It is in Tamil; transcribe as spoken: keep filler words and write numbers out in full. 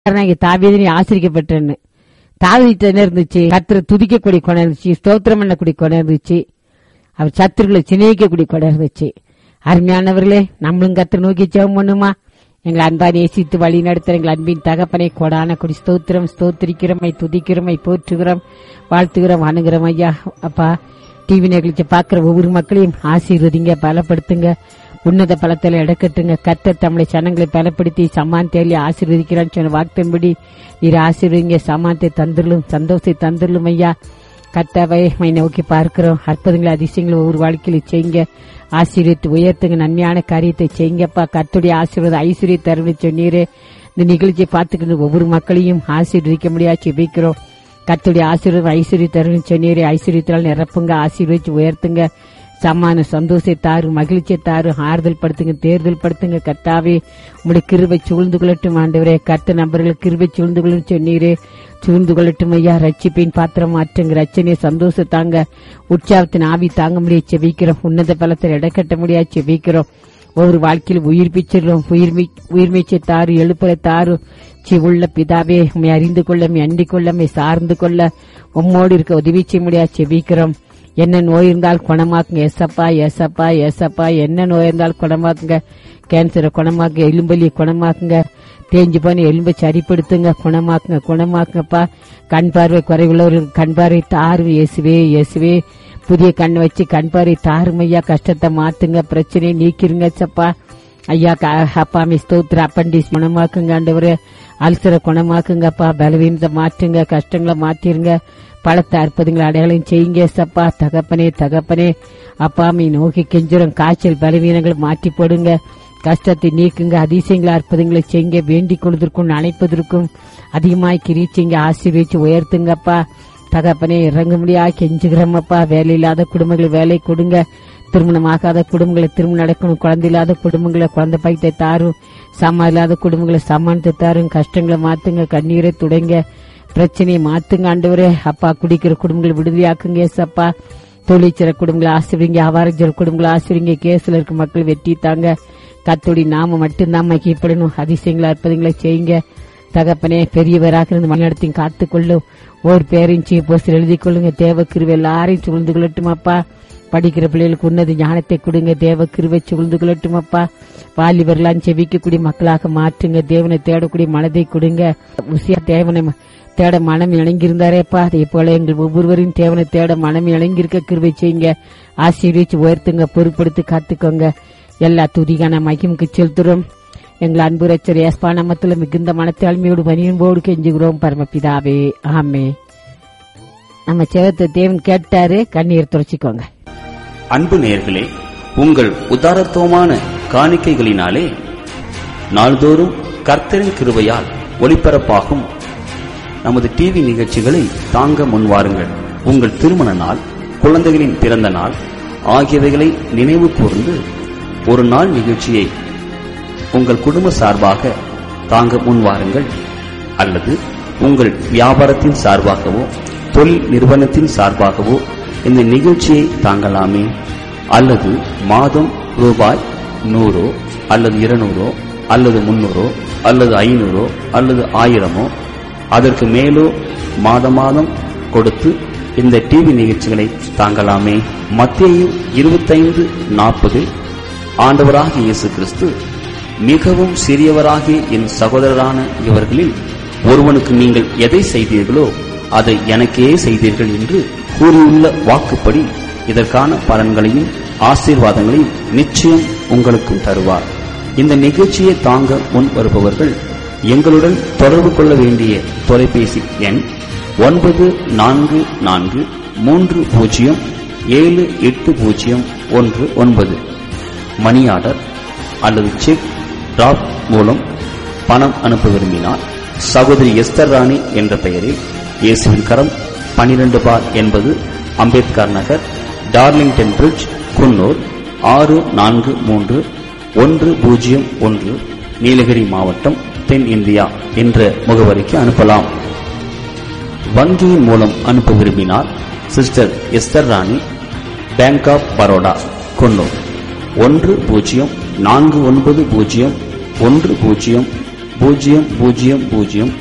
தாவீது ஆசிரிக்கப்பட்டேன்னு தாவீது என்ன இருந்துச்சு? கர்த்தரை துதிக்கக்கூடிய குணம் இருந்துச்சு, ஸ்தோத்திரம் பண்ணக்கூடிய குணம் இருந்துச்சு, அவர் சத்துருக்களை சிநேகிக்கக்கூடிய குணம் இருந்துச்சு. அருமையானவர்களே, நம்மளும் கர்த்தரை நோக்கி ஜெபம் பண்ணுமா? எங்களை அன்பா நேசித்து வழி நடத்துற எங்கள் அன்பின் தகப்பனை கொடான கொடி ஸ்தோத்திரம் ஸ்தோத்திரிக்கிறோமை துதிக்கிறோமை போற்றுகிறோம் வாழ்த்துகிறோம் அணுகிறோம். ஐயா அப்பா, டிவி நிகழ்ச்சி பார்க்கிற ஒவ்வொரு மக்களையும் ஆசீர்வதிங்க, பலப்படுத்துங்க, உன்னத பலத்தில் இடக்கட்டுங்க. கர்த்தர் தம்முடைய சனங்களை பலப்படுத்தி சமானத்தை ஆசீர்வதிக்கிறான்னு சொன்ன வார்த்தையின்படி நீர் ஆசீர்வதிங்க. சமானத்தை தந்துடலும், சந்தோஷத்தை தந்துடலும். ஐயா கர்த்தாவை நோக்கி பார்க்கிறோம். அற்புதங்களை அதிசயங்களை ஒவ்வொரு வாழ்க்கையில செய்யுங்க, ஆசீர்வதித்து உயர்த்துங்க, நன்மையான காரியத்தை செய்யுங்கப்பா. கர்த்தருடைய ஆசீர்வாதம் ஐஸ்வர்ய தருணை சொன்னீரே, இந்த நிகழ்ச்சியை பார்த்துக்கிட்டு ஒவ்வொரு மக்களையும் ஆசீர்வதிக்க முடியாது ஜெபிக்கிறோம். கர்த்தருடைய ஆசீர்வாதம் ஐஸ்வர்ய தருணை சொன்னீரே, ஐஸ்வர்யத்தால் நிரப்புங்க, ஆசீர்வதிச்சு உயர்த்துங்க, சமான சந்தோஷத்தை தாரு, மகிழ்ச்சியை தாரு, ஆறுதல் படுத்துங்க, தேர்தல் படுத்துங்க. கர்த்தாவே உங்களுடைய கிருபை சூழ்ந்து கொள்ளட்டும் ஆண்டவரே. கர்த்த நபர்கள் கிருபை சூழ்ந்து கொள்ளும் சொன்னீரே, சூழ்ந்து கொள்ளட்டும் ஐயா. ரட்சிப்பின் பாத்திரம் மாற்றுங்க, ரச்சனையை சந்தோஷத்தாங்க, உற்சாகத்தின் ஆவி தாங்க முடியாது செபிக்கிறோம். உன்னத பலத்தில் இடக்கட்ட முடியாது செபிக்கிறோம். ஒவ்வொரு வாழ்க்கையில் உயிர்ப்பிச்சிடறோம். உயிர்மி உயிர்மீச்சை தாரு, எழுப்பலை தாரு. சி உள்ள பிதாவே, உண்மை அறிந்து கொள்ள, அண்டிக் கொள்ள, சார்ந்து கொள்ள, உம்மோடு இருக்க உதவி செய்ய முடியாது செபிக்கிறோம். என்ன நோய் இருந்தால் குணமாக்குங்க எசப்பா, எசப்பா, எசப்பா. என்ன நோய் இருந்தால் குணமாக்குங்க. கேன்சரை குணமாக்குங்க, எலும்பலியை குணமாக்குங்க, தேஞ்சு போன எலும்பை சரிப்படுத்துங்க, குணமாக்குங்க, குணமாக்குங்கப்பா. கண் பார்வை குறைவுள்ளவர்களுக்கு கண் பார்வை தாரு இயேசுவே, இயேசுவே. புதிய கண் வச்சு கண் பார்வை தாரும் ஐயா. கஷ்டத்தை மாத்துங்க, பிரச்சனையை நீக்கிருங்க சப்பா ஐயா. அப்பாமி ஸ்தோத்திர அப்பண்டிஸ் குணமாக்குங்க ஆண்டவரே. அல்சரை குணமாக்குங்கப்பா. பலவீனத்தை மாற்றுங்க, கஷ்டங்களை மாத்திருங்க, பலத்த அற்புதங்களை அடையாளம் செய்யுங்க சப்பா. தகப்பனே தகப்பனே அப்பாமி நோக்கி கெஞ்சுறோம். காய்ச்சல் பலவீனங்களை மாற்றி போடுங்க, கஷ்டத்தை நீக்குங்க, அதிசயங்களை அற்புதங்களை செய்யுங்க. வேண்டிக் கொள்வதற்கும் அணைப்பதற்கும் அதிகமாய் கிரீச்சிங்க, ஆசீர்வதிச்சு உயர்த்துங்கப்பா. தகப்பனே இறங்க முடியா கெஞ்சுகிறோமப்பா. வேலை இல்லாத குடும்பங்களை வேலை கொடுங்க, திருமணமாகாத குடும்பங்களை திருமணம் நடக்கணும், குழந்தை இல்லாத குடும்பங்களை குழந்தை பாய்த்தை தாரும், சமா இல்லாத குடும்பங்களை சமானத்தை தாரும். கஷ்டங்களை மாத்துங்க, கண்ணீரை துடைங்க, பிரச்சனையை மாத்துங்க ஆண்டவரே. அப்பா குடிக்கிற குடும்பங்களை விடுதலையாக்குங்க சப்பா. தொழிற்சிற குடும்பங்களை ஆசிரியங்க, வியாபார குடும்பங்களை ஆசிரியங்க. கேஸ்ல இருக்க மக்கள் வெற்றி தாங்க. கர்த்தருடைய நாம மட்டும்தான் மகிமைப்படணும். அதிசயங்களை அற்புதங்களை செய்யுங்க தகப்பனே. பெரியவராக இருந்து மணிநடத்தையும் காத்துக்கொள்ளும். ஒரு பேரையும் சீ போஸ்டர் எழுதி கொள்ளுங்க. தேவ கிருவை எல்லாரையும் சூழ்ந்து கொள்ளட்டும் அப்பா. படிக்கிற பிள்ளைகளுக்கு உன்னத ஞானத்தை கொடுங்க, தேவ கிருவை சூழ்ந்து கொள்ளட்டும் அப்பா. வாலிபர்லாம் செவிக்கக்கூடிய மக்களாக மாற்றுங்க, தேவனை தேடக்கூடிய மனதை கொடுங்க. உசியா தேவனை தேட மனம் இணங்கியிருந்தாரேப்பா, அதே போல எங்கள் ஒவ்வொருவரையும் தேவனை தேட மனம் இணங்கியிருக்க கிருபை செய்யுங்க, ஆசீர்வதிச்சு உயர்த்துங்க, பொறுப்படுத்தி காத்துக்கோங்க. எல்லா துதிகான மகிமுக்கு செலுத்துறோம். எங்கள் அன்பு ரட்சகர் இயேசுவா நாமத்தில் மிகுந்த மனத்தாழ்மையோடு பணியோடு கெஞ்சுகிறோம் பரமபிதாவே, ஆமே. நம்ம செவத்தை தேவன் கேட்டாரு, கண்ணீர் துடைச்சிக்கோங்க. அன்பு நேயர்களே, உங்கள் உதாரத்துவமான காணிக்கைகளினாலே நாள்தோறும் கர்த்தரின் கிருபையால் ஒளிபரப்பாகும் நமது டிவி நிகழ்ச்சிகளை தாங்க முன்வாருங்கள். உங்கள் திருமண நாள், குழந்தைகளின் பிறந்த நாள் ஆகியவைகளை நினைவு கூர்ந்து ஒரு நாள் நிகழ்ச்சியை உங்கள் குடும்ப சார்பாக தாங்க முன்வாருங்கள். அல்லது உங்கள் வியாபாரத்தின் சார்பாகவோ தொழில் நிறுவனத்தின் சார்பாகவோ இந்த நிகழ்ச்சியை தாங்கலாமே. அல்லது மாதம் ரூபாய் நூறோ அல்லது இருநூறோ அல்லது முன்னூறோ அல்லது ஐநூறோ அல்லது ஆயிரமோ அதற்கு மேலோ மாத மாதம் கொடுத்து இந்த டிவி நிகழ்ச்சிகளை தாங்கலாமே. மத்தேயு இருபத்தைந்து நாற்பது, ஆண்டவராகிய இயேசு கிறிஸ்து, மிகவும் சிறியவராகிய என் சகோதரரான இவர்களில் ஒருவனுக்கு நீங்கள் எதை செய்தீர்களோ அதை எனக்கே செய்தீர்கள் என்று கூறியுள்ள வாக்குப்படி இதற்கான பலன்களையும் ஆசீர்வாதங்களையும் நிச்சயம் உங்களுக்கும் தருவார். இந்த நிகழ்ச்சியை தாங்க முன் வருபவர்கள் எங்களுடன் தொடர்பு கொள்ள வேண்டிய தொலைபேசி எண் ஒன்பது நான்கு நான்கு மூன்று பூஜ்ஜியம் ஏழு எட்டு பூஜ்ஜியம் ஒன்று ஒன்பது. மணி ஆர்டர் அல்லது செக் டிராப் மூலம் பணம் அனுப்ப விரும்பினார் சகோதரி எஸ்தர் ராணி என்ற பெயரில் இயேசுவின் கரம் பனிரெண்டு பார் என்பது அம்பேத்கர் நகர், டார்லிங்டன் பிரிட்ஜ், குன்னூர் ஆறு நான்கு மூன்று ஒன்று பூஜ்ஜியம் ஒன்று, நீலகிரி மாவட்டம், தென் இந்தியா என்ற முகவரிக்கு அனுப்பலாம். வங்கியின் மூலம் அனுப்ப விரும்பினார் சிஸ்டர் எஸ்தர் ராணி, பேங்க் ஆப் பரோடா, குன்னூர் ஒன்று பூஜ்ஜியம் நான்கு ஒன்பது பூஜ்ஜியம் ஒன்று பூஜ்ஜியம் பூஜ்ஜியம் பூஜ்ஜியம் பூஜ்ஜியம்